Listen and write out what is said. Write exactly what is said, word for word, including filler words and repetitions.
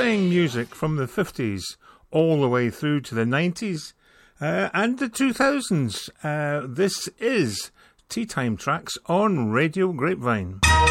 playing music from the fifties all the way through to the nineties uh, and the two thousands. Uh, this is Tea Time Tracks on Radio Grapevine.